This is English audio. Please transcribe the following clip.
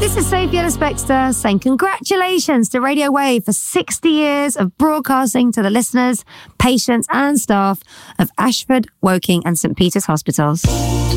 This is Sophie Ellis-Bextor saying congratulations to Radio Wave for 60 years of broadcasting to the listeners, patients and staff of Ashford, Woking and St Peter's Hospitals.